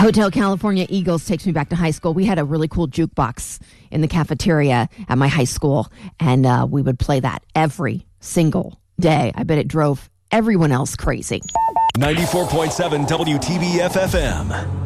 Hotel California Eagles takes me back to high school. We had a really cool jukebox in the cafeteria at my high school, and we would play that every single day. I bet it drove everyone else crazy. 94.7 WTBF FM.